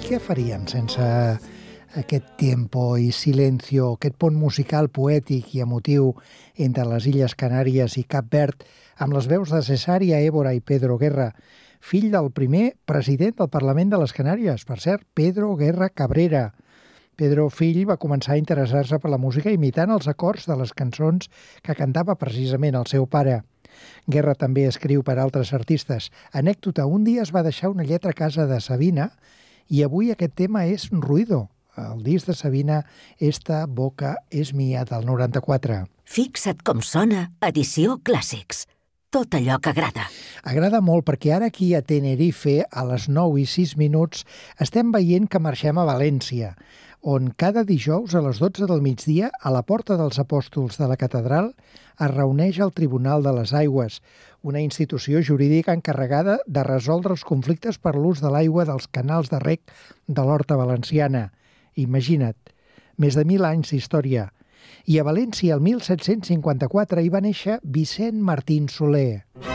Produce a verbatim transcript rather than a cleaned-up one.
què faríem sense aquest tempo i silencio, aquest pont musical poètic i emotiu entre les Illes Canàries i Cap Verd, amb les veus de Cesària Évora i Pedro Guerra, fill del primer president del Parlament de les Canàries, per cert, Pedro Guerra Cabrera. Pedro fill va començar a interessar-se per la música imitant els acords de les cançons que cantava precisament el seu pare. Guerra també escriu per altres artistes. Anècdota, un dia es va deixar una lletra a casa de Sabina i avui aquest tema és Ruido. El disc de Sabina, Esta boca és mia, del noranta-quatre. Fixa't com sona Edició Clàssics. Tot allò que agrada. Agrada molt perquè ara aquí a Tenerife, a les nou i sis minuts, estem veient que marxem a València, on cada dijous a les dotze del migdia, a la Porta dels Apòstols de la Catedral, es reuneix el Tribunal de les Aigües, una institució jurídica encarregada de resoldre els conflictes per l'ús de l'aigua dels canals de reg de l'Horta Valenciana. Imagina't, més de mil anys d'història. I a València, el mil set-cents cinquanta-quatre, hi va néixer Vicent Martín Soler.